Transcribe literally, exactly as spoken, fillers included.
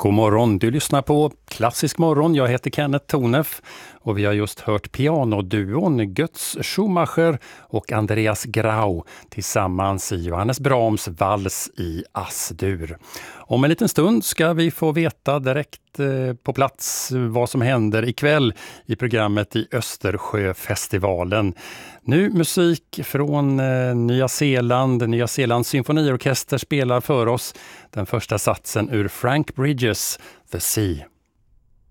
God morgon, du lyssnar på Klassisk morgon. Jag heter Kenneth Tonef och vi har just hört pianoduon Götz Schumacher och Andreas Grau tillsammans i Johannes Brahms vals i Ass-dur. Om en liten stund ska vi få veta direkt eh, på plats vad som händer ikväll i programmet i Östersjöfestivalen. Nu musik från eh, Nya Zeeland. Nya Zeelands symfoniorkester spelar för oss den första satsen ur Frank Bridges The Sea.